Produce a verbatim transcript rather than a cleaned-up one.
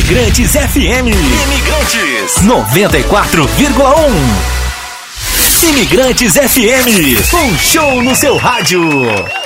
Imigrantes F M. Imigrantes noventa e quatro vírgula um. Imigrantes F M. Um show no seu rádio.